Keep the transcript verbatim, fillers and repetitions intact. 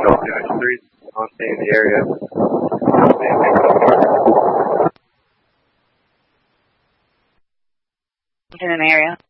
Golf Dash three, I'll stay in the area. In an area.